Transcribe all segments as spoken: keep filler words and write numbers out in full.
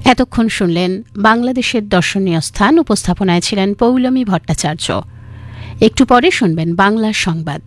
এতক্ষণ শুনলেন বাংলাদেশের দর্শনীয় স্থান। উপস্থাপনায় ছিলেন পৌলমী ভট্টাচার্য। একটু পরে শুনবেন বাংলা সংবাদ।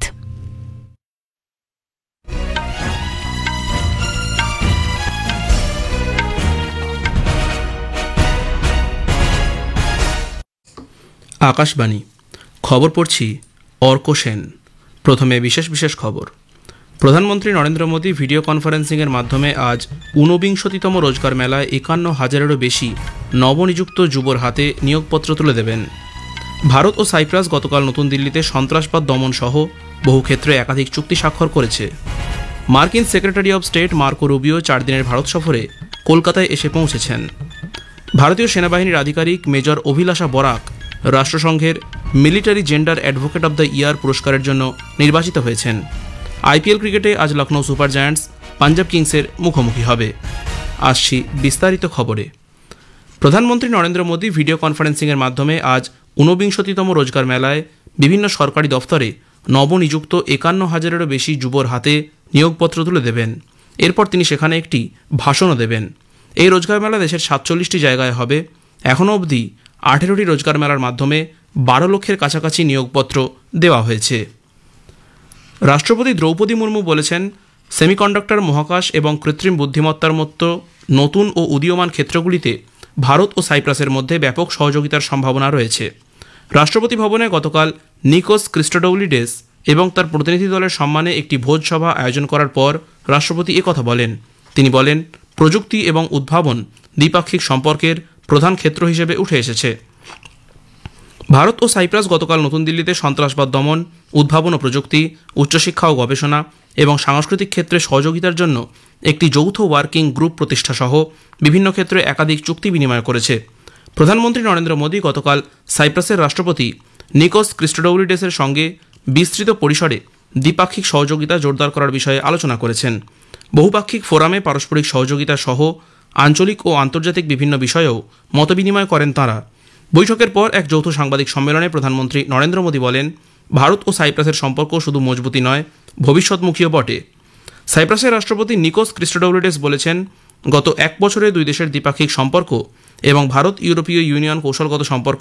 আকাশবাণী খবর পড়ছি অর্ক সেন। প্রথমে বিশেষ বিশেষ খবর। প্রধানমন্ত্রী নরেন্দ্র মোদী ভিডিও কনফারেন্সিংয়ের মাধ্যমে আজ ঊনবিংশতিতম রোজগার মেলায় একান্ন হাজারেরও বেশি নবনিযুক্ত যুবর হাতে নিয়োগপত্র তুলে দেবেন। ভারত ও সাইপ্রাস গতকাল নতুন দিল্লিতে সন্ত্রাসবাদ দমন সহ বহু ক্ষেত্রে একাধিক চুক্তি স্বাক্ষর করেছে। মার্কিন secretary of state Marco Rubio চার দিনের ভারত সফরে কলকাতায় এসে পৌঁছেছেন। ভারতীয় সেনাবাহিনীর আধিকারিক major অভিলাষা Barak রাষ্ট্রসংঘের military gender advocate of the year পুরস্কারের জন্য নির্বাচিত হয়েছেন। আইপিএল ক্রিকেটে আজ লখনৌ সুপার জায়ান্টস পাঞ্জাব কিংসের মুখোমুখি হবে। আসছি বিস্তারিত খবরে। প্রধানমন্ত্রী নরেন্দ্র মোদী ভিডিও কনফারেন্সিংয়ের মাধ্যমে আজ ঊনবিংশতিতম রোজগার মেলায় বিভিন্ন সরকারি দফতরে নবনিযুক্ত একান্ন হাজারেরও বেশি যুবর হাতে নিয়োগপত্র তুলে দেবেন। এরপর তিনি সেখানে একটি ভাষণও দেবেন। এই রোজগার মেলা দেশের সাতচল্লিশটি জায়গায় হবে। এখনও অবধি আঠেরোটি রোজগার মেলার মাধ্যমে বারো লক্ষের কাছাকাছি নিয়োগপত্র দেওয়া হয়েছে। রাষ্ট্রপতি দ্রৌপদী মুর্মু বলেছেন, সেমিকন্ডাক্টর, মহাকাশ এবং কৃত্রিম বুদ্ধিমত্তার মতো নতুন ও উদীয়মান ক্ষেত্রগুলিতে ভারত ও সাইপ্রাসের মধ্যে ব্যাপক সহযোগিতার সম্ভাবনা রয়েছে। রাষ্ট্রপতি ভবনে গতকাল নিকোস ক্রিস্টোডৌলিডেস এবং তার প্রতিনিধি দলের সম্মানে একটি ভোজসভা আয়োজন করার পর রাষ্ট্রপতি একথা বলেন। তিনি বলেন, প্রযুক্তি এবং উদ্ভাবন দ্বিপাক্ষিক সম্পর্কের প্রধান ক্ষেত্র হিসেবে উঠে এসেছে। ভারত ও সাইপ্রাস গতকাল নতুন দিল্লিতে সন্ত্রাসবাদ দমন, উদ্ভাবন ও প্রযুক্তি, উচ্চশিক্ষা ও গবেষণা এবং সাংস্কৃতিক ক্ষেত্রে সহযোগিতার জন্য একটি যৌথ ওয়ার্কিং গ্রুপ প্রতিষ্ঠা সহ বিভিন্ন ক্ষেত্রে একাধিক চুক্তি বিনিময় করেছে। প্রধানমন্ত্রী নরেন্দ্র মোদী গতকাল সাইপ্রাসের রাষ্ট্রপতি নিকোস ক্রিস্টোডৌলিডেসের সঙ্গে বিস্তৃত পরিসরে দ্বিপাক্ষিক সহযোগিতা জোরদার করার বিষয়ে আলোচনা করেছেন। বহুপাক্ষিক ফোরামে পারস্পরিক সহযোগিতা সহ আঞ্চলিক ও আন্তর্জাতিক বিভিন্ন বিষয়েও মতবিনিময় করেন তাঁরা। বৈঠকের পর এক যৌথ সাংবাদিক সম্মেলনে প্রধানমন্ত্রী নরেন্দ্র মোদী বলেন, ভারত ও সাইপ্রাসের সম্পর্ক শুধু মজবুতি নয়, ভবিষ্যৎমুখীও বটে। সাইপ্রাসের রাষ্ট্রপতি নিকোস ক্রিস্টোডৌলিডেস বলেছেন, গত এক বছরে দুই দেশের দ্বিপাক্ষিক সম্পর্ক এবং ভারত ইউরোপীয় ইউনিয়ন কৌশলগত সম্পর্ক